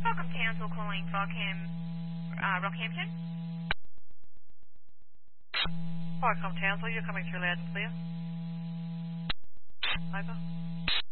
Welcome, Townsville calling Rockhampton. Welcome, Townsville. You're coming through loud and clear. Over.